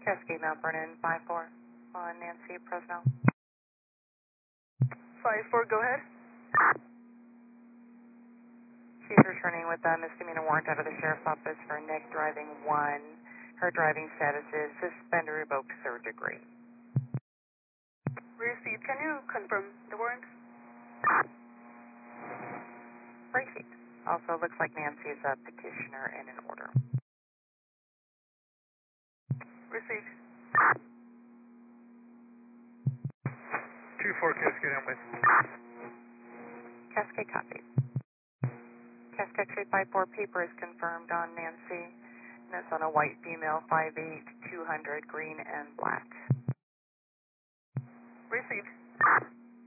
Cascade Mount Vernon 5-4 on Nancy Fresno. 5-4, go ahead. She's returning with a misdemeanor warrant out of the Sheriff's Office for Nick driving 1. Her driving status is suspended revoked third degree. Received. Can you confirm the warrant? Received. Also looks like Nancy is a petitioner in an order. Received. 2-4 Cascade, I'm with. Cascade copy. Cascade Street 5-4 paper is confirmed on Nancy. And it's on a white female 5'8", 200, green and black. Received.